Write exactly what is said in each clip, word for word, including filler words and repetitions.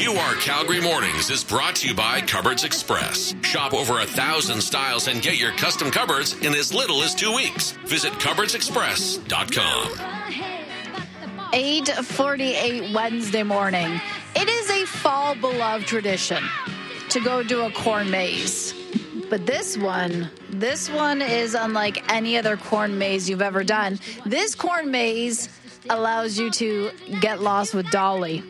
Q R Calgary Mornings is brought to you by Cupboards Express. Shop over a thousand styles and get your custom cupboards in as little as two weeks. Visit cupboards express dot com. eight forty-eight Wednesday morning. It is a fall beloved tradition to go to a corn maze. But this one, this one is unlike any other corn maze you've ever done. This corn maze allows you to get lost with Dolly.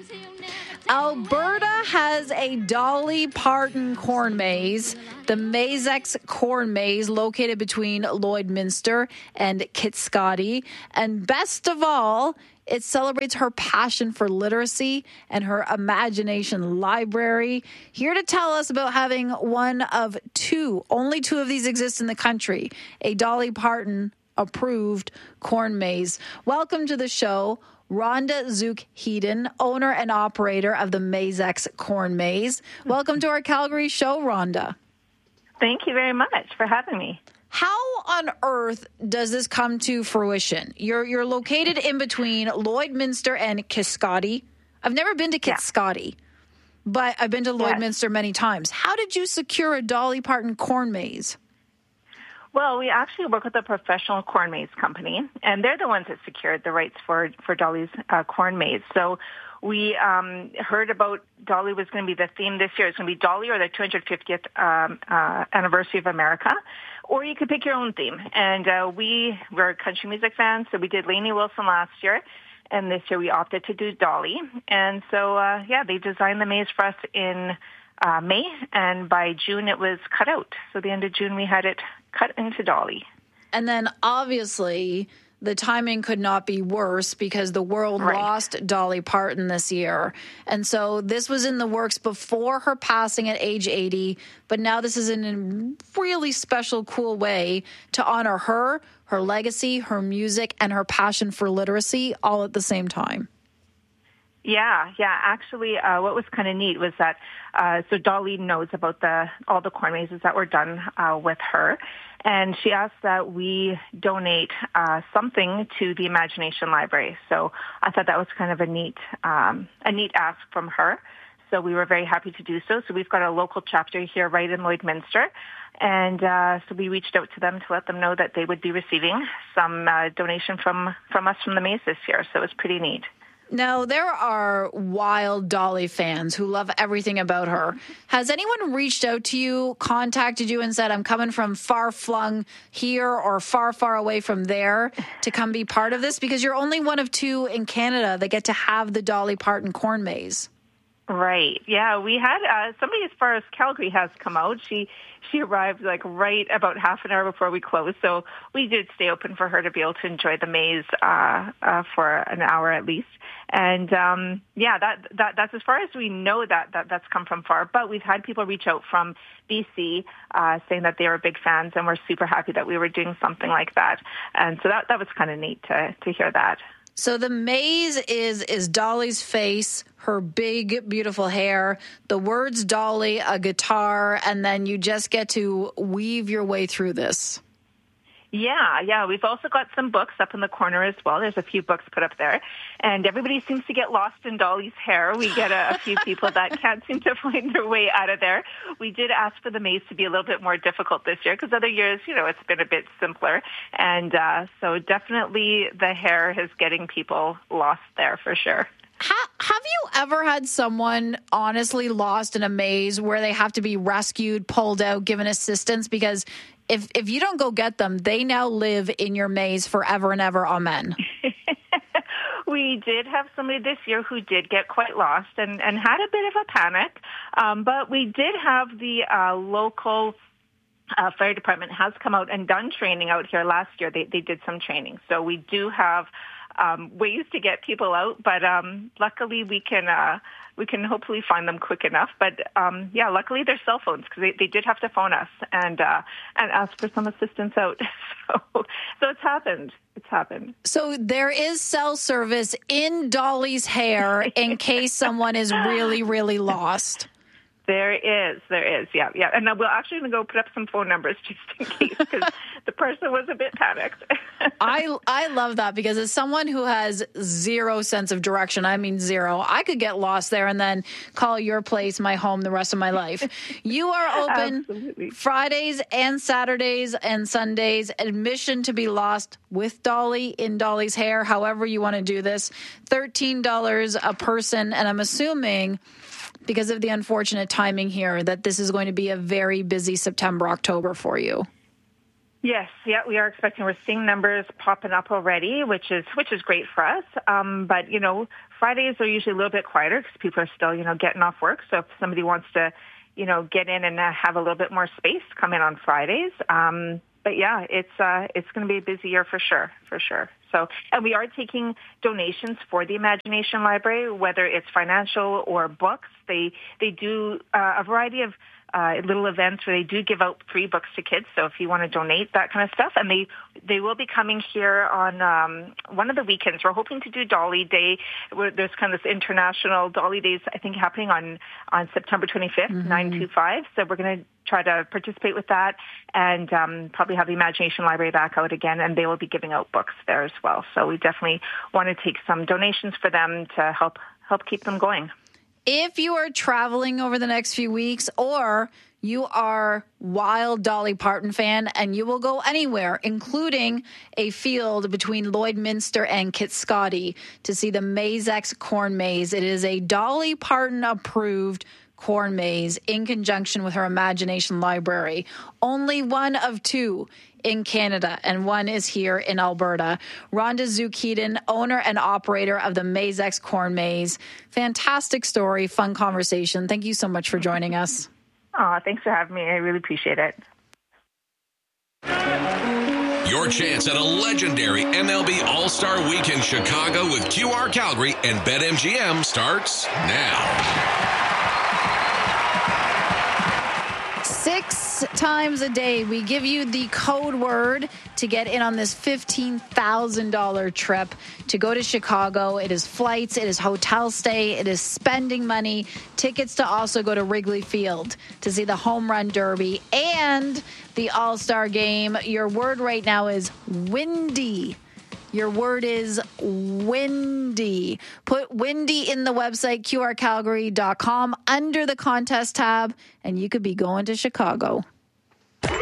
Alberta has a Dolly Parton corn maze, the Mazex Corn Maze, located between Lloydminster and Kitscoty. And best of all, it celebrates her passion for literacy and her imagination library. Here to tell us about having one of two, only two of these exist in the country, a Dolly Parton approved corn maze. Welcome to the show, Rhonda Zook-Hedon, owner and operator of the Mazex Corn Maze. Welcome to our Calgary show, Rhonda. Thank you very much for having me. How on earth does this come to fruition? You're you're located in between Lloydminster and Kitscoty. I've never been to Kitscoty, yeah. but I've been to Lloydminster yes. many times. How did you secure a Dolly Parton corn maze? Well, we actually work with a professional corn maze company, and they're the ones that secured the rights for, for Dolly's uh, corn maze. So we um, heard about Dolly was going to be the theme this year. It's going to be Dolly or the two hundred fiftieth um, uh, anniversary of America, or you could pick your own theme. And uh, we were country music fans, so we did Lainey Wilson last year, and this year we opted to do Dolly. And so, uh, yeah, they designed the maze for us in Uh, May, and by June it was cut out. So the end of June we had it cut into Dolly. And then obviously the timing could not be worse because the world right. lost Dolly Parton this year. And so this was in the works before her passing at age eighty, but now this is in a really special, cool way to honor her, her legacy, her music, and her passion for literacy all at the same time. Yeah, yeah. Actually, uh, what was kind of neat was that, uh, so Dolly knows about the all the corn mazes that were done uh, with her, and she asked that we donate uh, something to the Imagination Library. So I thought that was kind of a neat, um, a neat ask from her. So we were very happy to do so. So we've got a local chapter here right in Lloydminster, and uh, so we reached out to them to let them know that they would be receiving some uh, donation from from us from the maze this year. So it was pretty neat. Now, there are wild Dolly fans who love everything about her. Has anyone reached out to you, contacted you, and said, I'm coming from far-flung here or far, far away from there to come be part of this? Because you're only one of two in Canada that get to have the Dolly Parton corn maze. Right. Yeah, we had uh, somebody as far as Calgary has come out. She she arrived like right about half an hour before we closed, so we did stay open for her to be able to enjoy the maze uh, uh, for an hour at least. And um, yeah, that that that's as far as we know that, that that's come from far. But we've had people reach out from B C uh, saying that they were big fans, and we're super happy that we were doing something like that. And so that that was kind of neat to to hear that. So the maze is is Dolly's face, her big, beautiful hair, the words Dolly, a guitar, and then you just get to weave your way through this. Yeah, yeah. We've also got some books up in the corner as well. There's a few books put up there. And everybody seems to get lost in Dolly's hair. We get a, a few people that can't seem to find their way out of there. We did ask for the maze to be a little bit more difficult this year because other years, you know, it's been a bit simpler. And uh, so definitely the hair is getting people lost there for sure. Ha- have you ever had someone honestly lost in a maze where they have to be rescued, pulled out, given assistance? Because if if you don't go get them, they now live in your maze forever and ever. Amen. We did have somebody this year who did get quite lost and, and had a bit of a panic. Um, but we did have the uh, local uh, fire department has come out and done training out here last year. They, they did some training. So we do have Um, ways to get people out, but um, luckily we can uh, we can hopefully find them quick enough. But um, yeah, luckily they're cell phones because they, they did have to phone us and uh, and ask for some assistance out. So so it's happened. It's happened. So there is cell service in Dolly's hair in case someone is really really lost. There is, there is, yeah, yeah. And we're actually going to go put up some phone numbers just in case, because the person was a bit panicked. I I love that, because as someone who has zero sense of direction, I mean zero, I could get lost there and then call your place my home the rest of my life. You are open Absolutely. Fridays and Saturdays and Sundays. Admission to be lost with Dolly in Dolly's hair, however you want to do this. thirteen dollars a person, and I'm assuming, because of the unfortunate timing here, that this is going to be a very busy September, October for you. Yes, yeah, we are expecting, we're seeing numbers popping up already, which is which is great for us. Um, but, you know, Fridays are usually a little bit quieter because people are still, you know, getting off work. So if somebody wants to, you know, get in and uh, have a little bit more space, come in on Fridays. Um, but, yeah, it's uh, it's going to be a busy year for sure, for sure. So, and we are taking donations for the Imagination Library, whether it's financial or books. They they do uh, a variety of uh, little events where they do give out free books to kids. So if you want to donate, that kind of stuff. And they, they will be coming here on um, one of the weekends. We're hoping to do Dolly Day, where there's kind of this international Dolly Days, I think, happening on, on September twenty-fifth, mm-hmm. nine two five. So we're going to try to participate with that, and um, probably have the Imagination Library back out again, and they will be giving out books there as well. So we definitely want to take some donations for them to help help keep them going. If you are traveling over the next few weeks, or you are wild Dolly Parton fan and you will go anywhere, including a field between Lloydminster and Kitscotty, to see the Mazex Corn Maze. It is a Dolly Parton approved corn maze in conjunction with her Imagination Library. Only one of two in Canada, and one is here in Alberta. Rhonda Zukedan, owner and operator of the Mazex Corn Maze. Fantastic story, fun conversation. Thank you so much for joining us. Oh, thanks for having me. I really appreciate it. Your chance at a legendary M L B All-Star Week in Chicago with Q R Calgary and BetMGM starts now. Six times a day, we give you the code word to get in on this fifteen thousand dollars trip to go to Chicago. It is flights, it is hotel stay, it is spending money, tickets to also go to Wrigley Field to see the Home Run Derby and the All-Star Game. Your word right now is windy. Your word is windy. Put windy in the website, Q R Calgary dot com, under the contest tab, and you could be going to Chicago. Make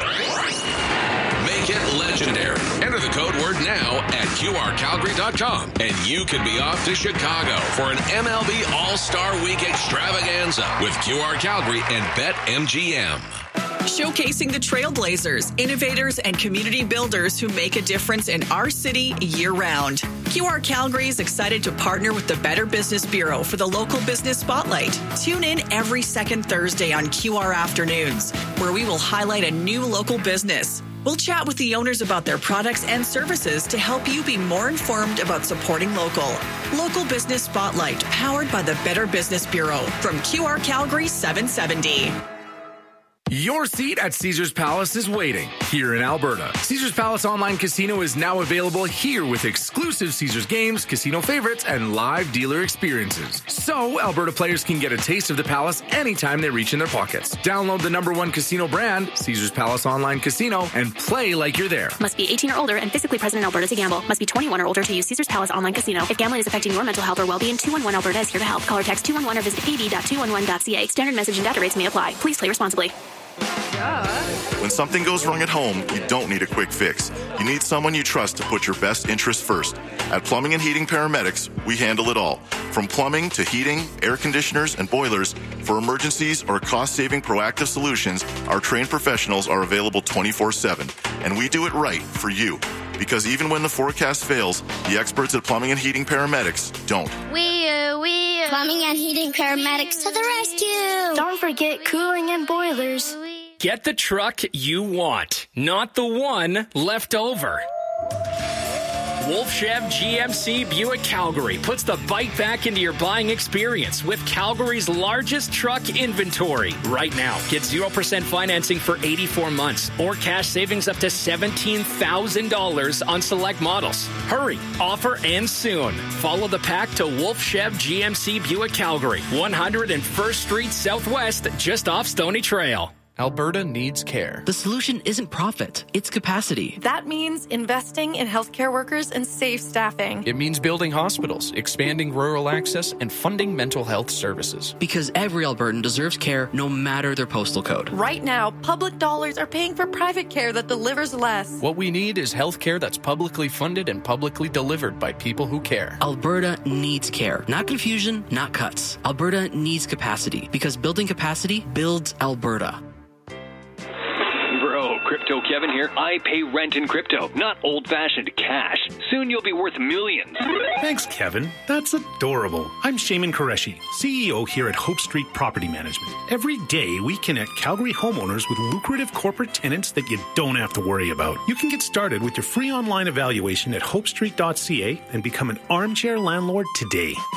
it legendary. Enter the code word now at Q R Calgary dot com, and you could be off to Chicago for an M L B All-Star Week extravaganza with Q R Calgary and BetMGM. Showcasing the trailblazers, innovators, and community builders who make a difference in our city year-round. Q R Calgary is excited to partner with the Better Business Bureau for the Local Business Spotlight. Tune in every second Thursday on Q R Afternoons, where we will highlight a new local business. We'll chat with the owners about their products and services to help you be more informed about supporting local. Local Business Spotlight, powered by the Better Business Bureau, from Q R Calgary seven seventy. Your seat at Caesars Palace is waiting here in Alberta. Caesars Palace Online Casino is now available here with exclusive Caesars games, casino favorites, and live dealer experiences. So Alberta players can get a taste of the Palace anytime they reach in their pockets. Download the number one casino brand, Caesars Palace Online Casino, and play like you're there. Must be eighteen or older and physically present in Alberta to gamble. Must be twenty-one or older to use Caesars Palace Online Casino. If gambling is affecting your mental health or well-being, two one one Alberta is here to help. Call or text two one one or visit k d dot two one one dot c a. Standard message and data rates may apply. Please play responsibly. When something goes wrong at home, you don't need a quick fix. You need someone you trust to put your best interests first. At Plumbing and Heating Paramedics, we handle it all. From plumbing to heating, air conditioners, and boilers, for emergencies or cost-saving proactive solutions, our trained professionals are available twenty-four seven. And we do it right for you. Because even when the forecast fails, the experts at Plumbing and Heating Paramedics don't. We, uh, we, uh, Plumbing and Heating Paramedics to the rescue! Don't forget cooling and boilers. Get the truck you want, not the one left over. Wolf Chev G M C Buick Calgary puts the bite back into your buying experience with Calgary's largest truck inventory. Right now, get zero percent financing for eighty-four months or cash savings up to seventeen thousand dollars on select models. Hurry, offer ends soon. Follow the pack to Wolf Chev G M C Buick Calgary, one hundred first Street Southwest, just off Stony Trail. Alberta needs care. The solution isn't profit, it's capacity. That means investing in healthcare workers and safe staffing. It means building hospitals, expanding rural access, and funding mental health services. Because every Albertan deserves care no matter their postal code. Right now, public dollars are paying for private care that delivers less. What we need is health care that's publicly funded and publicly delivered by people who care. Alberta needs care. Not confusion, not cuts. Alberta needs capacity. Because building capacity builds Alberta. Bro, Crypto Kevin here. I pay rent in crypto, not old-fashioned cash. Soon you'll be worth millions. Thanks, Kevin. That's adorable. I'm Shaman Qureshi, C E O here at Hope Street Property Management. Every day, we connect Calgary homeowners with lucrative corporate tenants that you don't have to worry about. You can get started with your free online evaluation at hope street dot c a and become an armchair landlord today.